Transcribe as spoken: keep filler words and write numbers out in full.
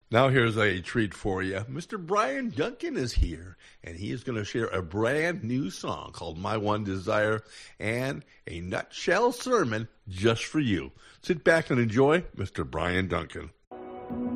Now here's a treat for you. Mister Brian Duncan is here, and he is going to share a brand new song called My One Desire and a nutshell sermon just for you. Sit back and enjoy Mister Brian Duncan.